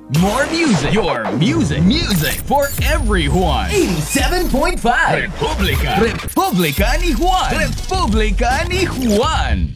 More music. Your music. Music for everyone. 87.5 Republica. Republica ni Juan. Republica ni Juan.